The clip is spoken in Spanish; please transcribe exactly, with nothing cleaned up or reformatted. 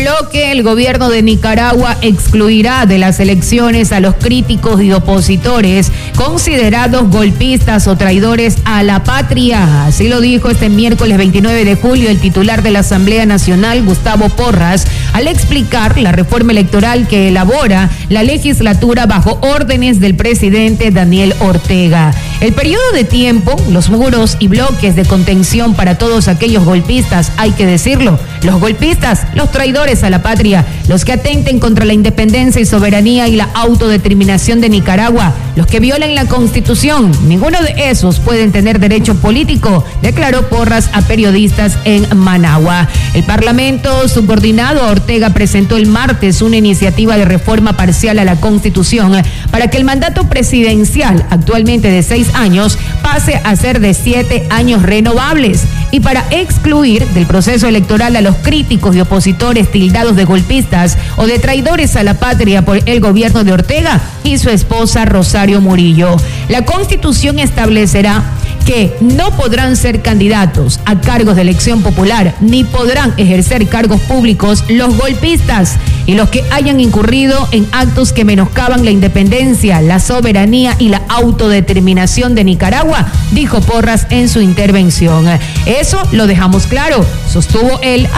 reveló que el gobierno de Nicaragua excluirá de las elecciones a los críticos y opositores considerados golpistas o traidores a la patria. Así lo dijo este miércoles veintinueve de julio el titular de la Asamblea Nacional, Gustavo Porras, al explicar la reforma electoral que elabora la legislatura bajo órdenes del presidente Daniel Ortega. El periodo de tiempo, los muros y bloques de contención para todos aquellos golpistas, hay que decirlo, los golpistas, los traidores a la patria, los que atenten contra la independencia y soberanía y la autodeterminación de Nicaragua, los que violen la Constitución, ninguno de esos pueden tener derecho político, declaró Porras a periodistas en Managua. El Parlamento subordinado a Ortega presentó el martes una iniciativa de reforma parcial a la Constitución para que el mandato presidencial, actualmente de seis años, pase a ser de siete años renovables, y para excluir del proceso electoral a los críticos y opositores tildados de golpistas o de traidores a la patria por el gobierno de Ortega y su esposa Rosario Murillo. La Constitución establecerá que no podrán ser candidatos a cargos de elección popular ni podrán ejercer cargos públicos los golpistas y los que hayan incurrido en actos que menoscaban la independencia, la soberanía y la autodeterminación de Nicaragua, dijo Porras en su intervención. Eso lo dejamos claro, sostuvo él